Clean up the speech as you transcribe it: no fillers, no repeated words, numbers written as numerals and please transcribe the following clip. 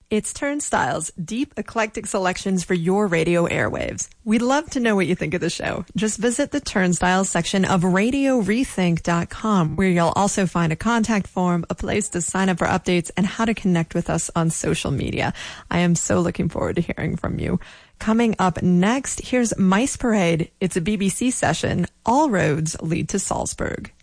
It's Turnstiles, deep, eclectic selections for your radio airwaves. We'd love to know what you think of the show. Just visit the Turnstiles section of RadioRethink.com, where you'll also find a contact form, a place to sign up for updates, and how to connect with us on social media. I am so looking forward to hearing from you. Coming up next, here's Mice Parade. It's a BBC session. All roads lead to Salzburg.